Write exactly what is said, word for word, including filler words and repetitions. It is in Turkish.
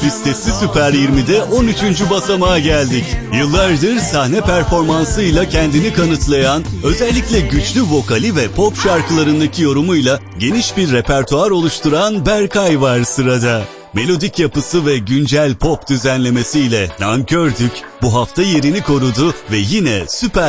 Listesi Süper yirmide on üçüncü basamağa geldik. Yıllardır sahne performansıyla kendini kanıtlayan, özellikle güçlü vokali ve pop şarkılarındaki yorumuyla geniş bir repertuar oluşturan Berkay var sırada. Melodik yapısı ve güncel pop düzenlemesiyle Nankördük bu hafta yerini korudu ve yine Süper